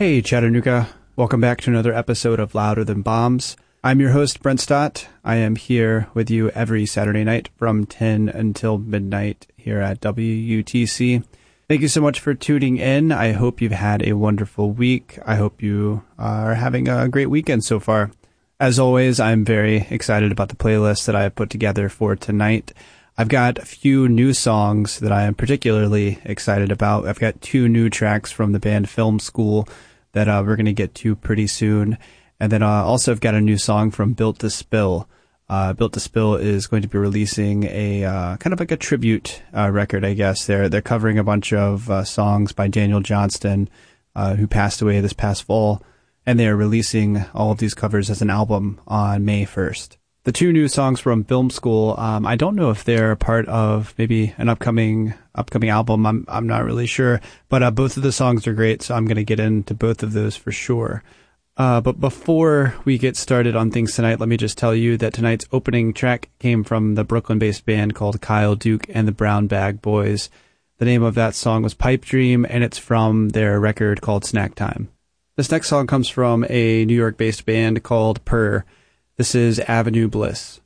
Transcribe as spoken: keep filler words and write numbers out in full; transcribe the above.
Hey Chattanooga, welcome back to another episode of Louder Than Bombs. I'm your host, Brent Stott. I am here with you every Saturday night from ten until midnight here at W U T C. Thank you so much for tuning in. I hope you've had a wonderful week. I hope you are having a great weekend so far. As always, I'm very excited about the playlist that I have put together for tonight. I've got a few new songs that I am particularly excited about. I've got two new tracks from the band Film School that uh, we're going to get to pretty soon. And then uh, also I've got a new song from Built to Spill. Uh, Built to Spill is going to be releasing a uh, kind of like a tribute uh, record, I guess. They're they're covering a bunch of uh, songs by Daniel Johnston, uh, who passed away this past fall. And they're releasing all of these covers as an album on May first. The two new songs from Film School, um, I don't know if they're part of maybe an upcoming upcoming album. I'm I'm not really sure, but uh, both of the songs are great, so I'm going to get into both of those for sure. Uh, but before we get started on things tonight, let me just tell you that tonight's opening track came from the Brooklyn-based band called Kyle Duke and the Brown Bag Boys. The name of that song was Pipe Dream, and it's from their record called Snack Time. This next song comes from a New York-based band called Purr. This is Avenue Bliss.